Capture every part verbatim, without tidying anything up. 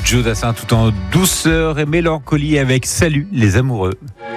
Joe Dassin tout en douceur et mélancolie avec Salut les amoureux.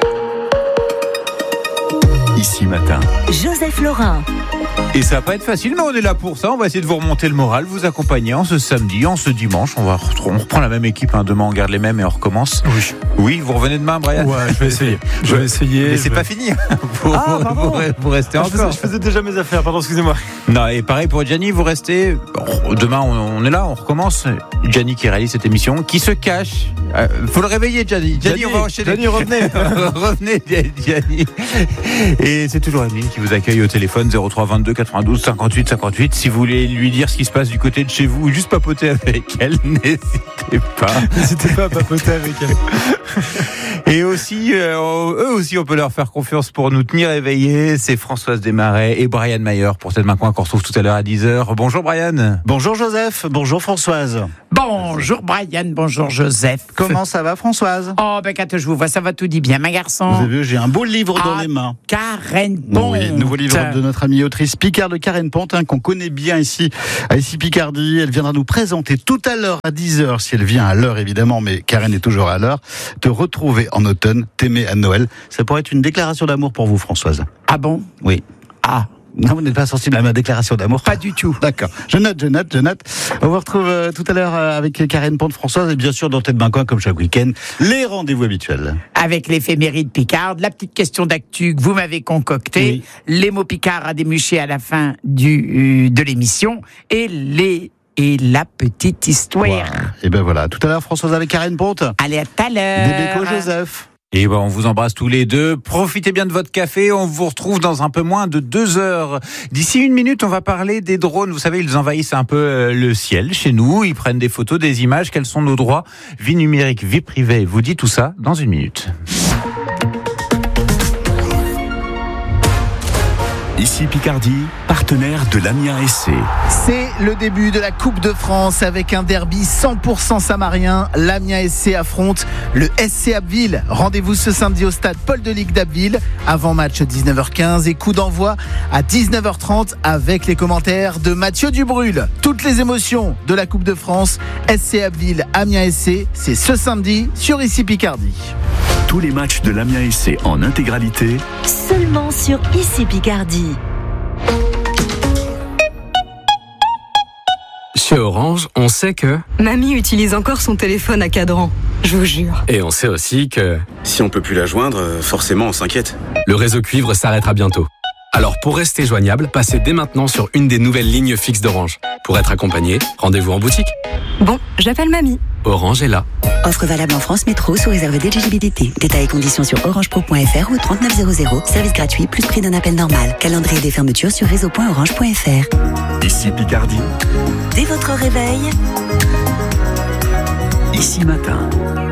Ici Matin. Joseph Laurin. Et ça va pas être facile, mais on est là pour ça. On va essayer de vous remonter le moral, vous accompagner en ce samedi, en ce dimanche. On va on reprend la même équipe. Hein. Demain, on garde les mêmes et on recommence. Oui. Oui, vous revenez demain, Brian. Ouais, je vais essayer. Je vais essayer. Mais je c'est vais... pas fini. Vous, ah, pardon. vous, vous restez ah, encore. Je faisais, je faisais déjà mes affaires. Pardon, excusez-moi. Non, et pareil pour Gianni, vous restez. Demain, on, on est là, on recommence. Gianni qui réalise cette émission, qui se cache. Euh, faut le réveiller, Gianni. Gianni, Gianni, on va enchaîner. Gianni, revenez. Revenez, Gianni. Et c'est toujours Emeline qui vous accueille au téléphone zéro trois vingt-deux quatre-vingt-douze cinquante-huit cinquante-huit. Si vous voulez lui dire ce qui se passe du côté de chez vous, ou juste papoter avec elle, n'hésitez pas. N'hésitez pas à papoter avec elle. Et aussi, euh, eux aussi, on peut leur faire confiance pour nous tenir éveillés. C'est Françoise Desmarais et Brian Mayer pour Tête Main Coin qu'on retrouve tout à l'heure à dix heures. Bonjour Brian. Bonjour Joseph, bonjour Françoise. Bonjour Brian, bonjour Joseph. Comment ça va Françoise? Oh ben quand je vous vois, ça va tout dit bien, ma garçon. Vous avez vu, j'ai un beau livre dans ah, les mains. Karen Ponte. Oui, nouveau livre de notre amie autrice Picard de Karen Ponte, hein, qu'on connaît bien ici, à ici Picardie. Elle viendra nous présenter tout à l'heure à dix heures, si elle vient à l'heure évidemment, mais Karen est toujours à l'heure. Te retrouver en automne, t'aimer à Noël. Ça pourrait être une déclaration d'amour pour vous, Françoise. Ah bon? Oui. Ah. Non, vous n'êtes pas sensible à ma déclaration d'amour? Pas du tout. D'accord. Je note, je note, je note. On vous retrouve euh, tout à l'heure euh, avec Karen Ponte, Françoise, et bien sûr dans Tête Main Coin, comme chaque week-end, les rendez-vous habituels. Avec l'éphéméride Picard, la petite question d'actu que vous m'avez concoctée, oui. Les mots Picard à démucher à la fin du, euh, de l'émission, et les... et la petite histoire. Wow. Et ben voilà, tout à l'heure Françoise avec Karen Ponte. Allez, à tout à l'heure. Des bécos, Joseph. Et ben, on vous embrasse tous les deux. Profitez bien de votre café. On vous retrouve dans un peu moins de deux heures. D'ici une minute, on va parler des drones. Vous savez, ils envahissent un peu le ciel chez nous. Ils prennent des photos, des images. Quels sont nos droits? Vie numérique, vie privée. Vous dit tout ça dans une minute. Ici Picardie, partenaire de l'Amiens S C. C'est le début de la Coupe de France avec un derby cent pour cent samarien. L'Amiens S C affronte le S C Abbeville. Rendez-vous ce samedi au stade Paul de Ligue d'Abbeville. Avant match dix-neuf heures quinze et coup d'envoi à dix-neuf heures trente avec les commentaires de Mathieu Dubrul. Toutes les émotions de la Coupe de France. S C Abbeville, Amiens S C, c'est ce samedi sur Ici Picardie. Tous les matchs de l'Amiens S C en intégralité, seulement sur Ici Picardie. Chez Orange, on sait que... Mamie utilise encore son téléphone à cadran, je vous jure. Et on sait aussi que... Si on peut plus la joindre, forcément on s'inquiète. Le réseau cuivre s'arrêtera bientôt. Alors pour rester joignable, passez dès maintenant sur une des nouvelles lignes fixes d'Orange. Pour être accompagné, rendez-vous en boutique. Bon, j'appelle mamie. Orange est là. Offre valable en France Métro sous réserve d'éligibilité. Détails et conditions sur orangepro point f r ou trente-neuf zéro zéro. Service gratuit plus prix d'un appel normal. Calendrier des fermetures sur réseau point orange point f r. Ici Picardie. Dès votre réveil. Ici Matin.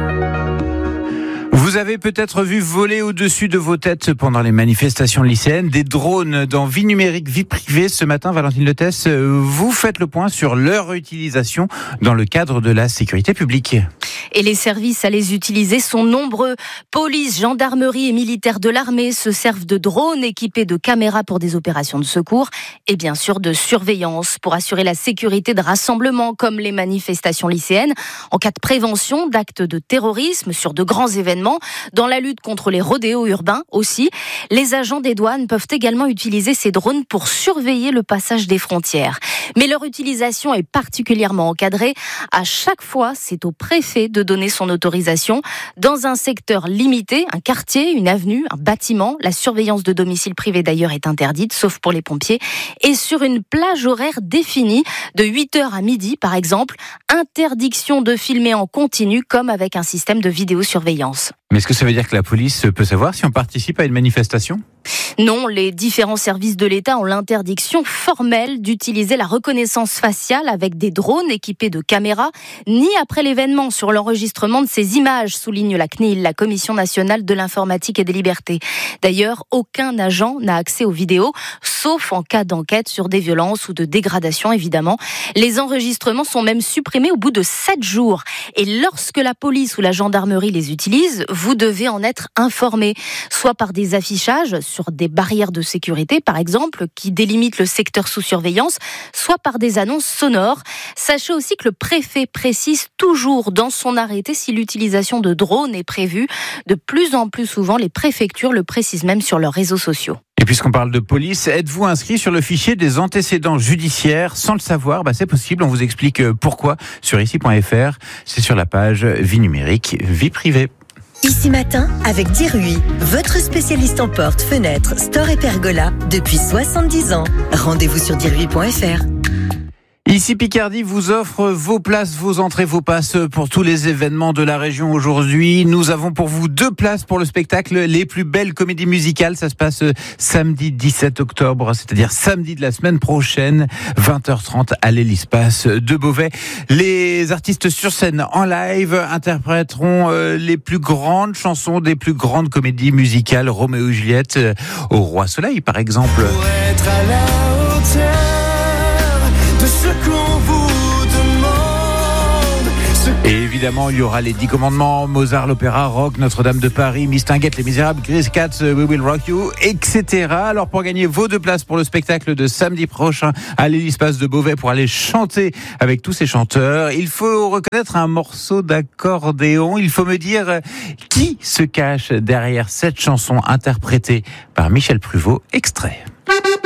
Vous avez peut-être vu voler au-dessus de vos têtes pendant les manifestations lycéennes des drones dans Vie numérique, vie privée. Ce matin, Valentine Letès, vous faites le point sur leur utilisation dans le cadre de la sécurité publique. Et les services à les utiliser sont nombreux. Police, gendarmerie et militaires de l'armée se servent de drones équipés de caméras pour des opérations de secours et bien sûr de surveillance pour assurer la sécurité de rassemblements comme les manifestations lycéennes, en cas de prévention d'actes de terrorisme sur de grands événements, dans la lutte contre les rodéos urbains aussi. Les agents des douanes peuvent également utiliser ces drones pour surveiller le passage des frontières. Mais leur utilisation est particulièrement encadrée. À chaque fois, c'est au préfet de donner son autorisation. Dans un secteur limité, un quartier, une avenue, un bâtiment, la surveillance de domicile privé d'ailleurs est interdite, sauf pour les pompiers. Et sur une plage horaire définie, de huit heures à midi par exemple, interdiction de filmer en continu comme avec un système de vidéosurveillance. Mais est-ce que ça veut dire que la police peut savoir si on participe à une manifestation ? Non, les différents services de l'État ont l'interdiction formelle d'utiliser la reconnaissance faciale avec des drones équipés de caméras, ni après l'événement sur l'enregistrement de ces images, souligne la C N I L, la Commission nationale de l'informatique et des libertés. D'ailleurs, aucun agent n'a accès aux vidéos, sauf en cas d'enquête sur des violences ou de dégradation, évidemment. Les enregistrements sont même supprimés au bout de sept jours. Et lorsque la police ou la gendarmerie les utilise, vous devez en être informé, soit par des affichages sur sur des barrières de sécurité, par exemple, qui délimitent le secteur sous surveillance, soit par des annonces sonores. Sachez aussi que le préfet précise toujours dans son arrêté si l'utilisation de drones est prévue. De plus en plus souvent, les préfectures le précisent même sur leurs réseaux sociaux. Et puisqu'on parle de police, êtes-vous inscrit sur le fichier des antécédents judiciaires sans le savoir? Bah, c'est possible, on vous explique pourquoi sur ici point f r. C'est sur la page Vie numérique, vie privée. Ici Matin avec Dirui, votre spécialiste en portes, fenêtres, stores et pergolas depuis soixante-dix ans. Rendez-vous sur dirui point f r. Ici Picardie vous offre vos places, vos entrées, vos passes pour tous les événements de la région aujourd'hui. Nous avons pour vous deux places pour le spectacle Les plus belles comédies musicales. Ça se passe samedi dix-sept octobre, c'est-à-dire samedi de la semaine prochaine, vingt heures trente à l'Hélice-Passe de Beauvais. Les artistes sur scène en live interpréteront les plus grandes chansons des plus grandes comédies musicales. Roméo et Juliette au Roi Soleil par exemple. Pour être à la hauteur de ce qu'on vous demande. Ce... Et évidemment, il y aura les Dix Commandements, Mozart, l'Opéra Rock, Notre-Dame de Paris, Mistinguett, Les Misérables, Grease Cats, We Will Rock You, et cetera. Alors pour gagner vos deux places pour le spectacle de samedi prochain à l'Hélice-Passe de Beauvais pour aller chanter avec tous ces chanteurs, il faut reconnaître un morceau d'accordéon. Il faut me dire qui se cache derrière cette chanson interprétée par Michel Pruvot. Extrait.